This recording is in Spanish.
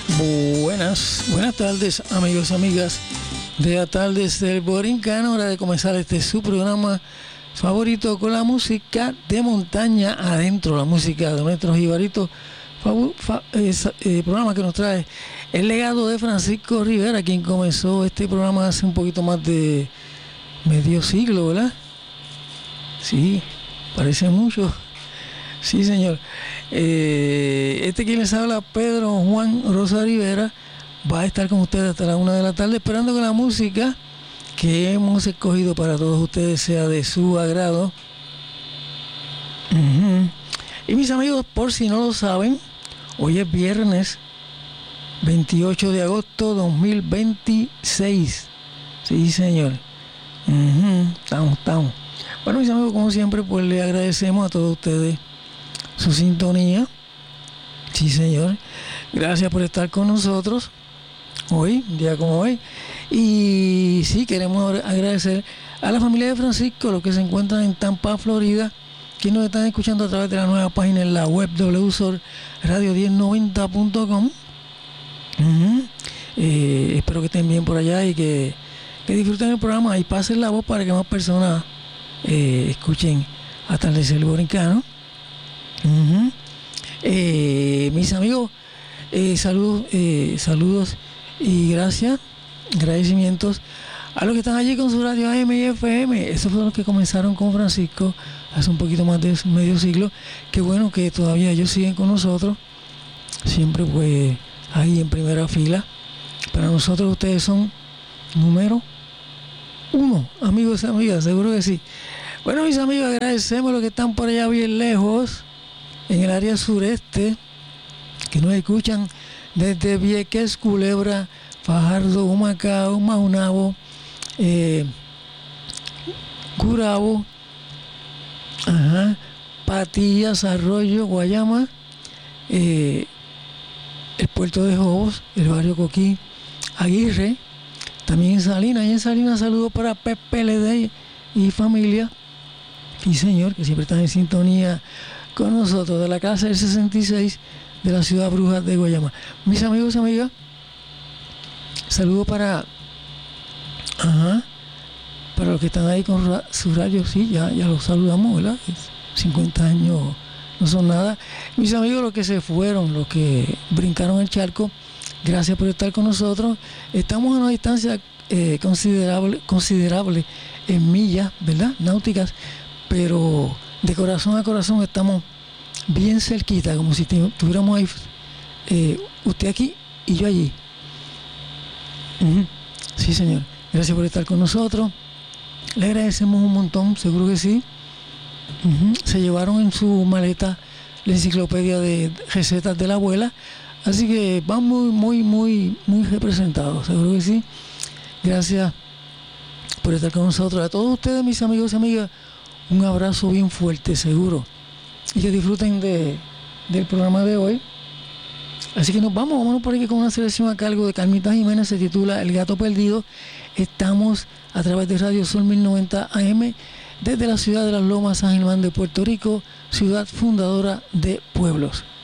Buenas tardes, amigos y amigas de Atardes del Borincano. Hora de comenzar su programa favorito con la música de montaña adentro, la música de nuestros jibaritos. Programa que nos trae el legado de Francisco Rivera, quien comenzó este programa hace un poquito más de medio siglo, ¿verdad? Sí, parece mucho. Sí, señor. Quien les habla, Pedro Juan Rosa Rivera, va a estar con ustedes hasta la 1 de la tarde, esperando que la música que hemos escogido para todos ustedes sea de su agrado. Y mis amigos, por si no lo saben, hoy es viernes 28 de agosto 2026. Sí, señor. Estamos. Bueno, mis amigos, como siempre, pues le agradecemos a todos ustedes su sintonía. Sí, señor. Gracias por estar con nosotros hoy, un día como hoy. Y sí, queremos agradecer a la familia de Francisco, los que se encuentran en Tampa, Florida, que nos están escuchando a través de la nueva página en la web www.radio1090.com. Espero que estén bien por allá y que disfruten el programa y pasen la voz para que más personas escuchen Atardes del Borincano. Mis amigos, saludos y agradecimientos a los que están allí con su radio AM y FM. Esos fueron los que comenzaron con Francisco hace un poquito más de medio siglo. Qué bueno que todavía ellos siguen con nosotros, siempre pues ahí en primera fila. Para nosotros ustedes son número uno, amigos y amigas, seguro que sí. Bueno, mis amigos, agradecemos a los que están por allá bien lejos, en el área sureste, que nos escuchan desde Vieques, Culebra, Fajardo, Humacao, Maunabo, Gurabo, Patillas, Arroyo, Guayama, el puerto de Jobos, el barrio Coquí, Aguirre, también en Salinas. Y en Salinas, saludos para Pepe LD y familia. Y señor, que siempre están en sintonía con nosotros, de la casa del 66 de la ciudad bruja de Guayama. Mis amigos y amigas, saludos para los que están ahí con su radio. Sí, ya los saludamos, ¿verdad? 50 años no son nada. Mis amigos, los que se fueron, los que brincaron el charco, gracias por estar con nosotros. Estamos a una distancia considerable en millas, ¿verdad? Náuticas, pero de corazón a corazón estamos bien cerquita, como si estuviéramos ahí, usted aquí y yo allí. Sí, señor. Gracias por estar con nosotros. Le agradecemos un montón, seguro que sí. Se llevaron en su maleta la enciclopedia de recetas de la abuela, así que van muy representados, seguro que sí. Gracias por estar con nosotros. A todos ustedes, mis amigos y amigas, un abrazo bien fuerte, seguro, y que disfruten del programa de hoy. Así que vámonos por aquí con una selección a cargo de Carmita Jiménez, se titula El Gato Perdido. Estamos a través de Radio Sol 1090 AM desde la ciudad de Las Lomas, San Germán de Puerto Rico, ciudad fundadora de pueblos.